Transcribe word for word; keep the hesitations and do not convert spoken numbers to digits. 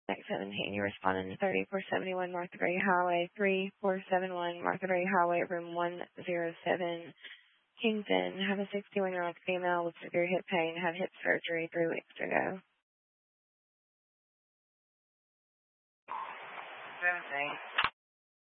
Next seventeen, you're responding to thirty-four seventy-one Martha Gray Highway, three four seven one Martha Gray Highway, room one oh seven, Kingston. Have a sixty-one-year-old female with severe hip pain, had hip surgery three weeks ago. seventeen.